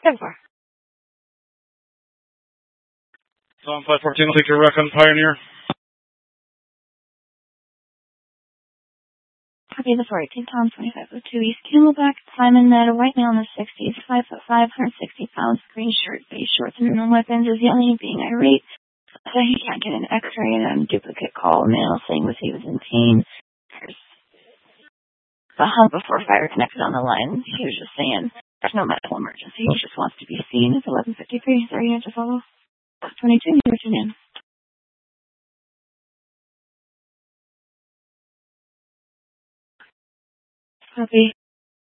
far. Tom 514, I'll take your rec on Pioneer. Copy the 418, Tom 2502 East Camelback, Simon Meadow, right now in the 60s, 5'5", 160 pounds, green shirt, beige shorts, and no weapons, is yelling and being irate. So he can't get an x-ray and a duplicate call. Mail saying he was in pain. There's a hug before fire connected on the line. He was just saying there's no medical emergency. He just wants to be seen. It's 11:53. Sorry, you have to follow. 22, you're in. Copy.